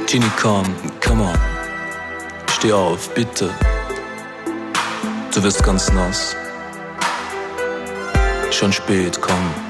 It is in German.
Genie, come on. Steh auf, bitte. Du wirst ganz nass. Schon spät, komm.